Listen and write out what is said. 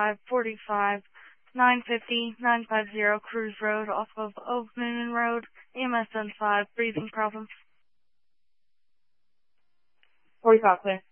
545 950 950 Cruise Road off of Oak Noonan Road, EMS 5, breathing problems. 45 clear.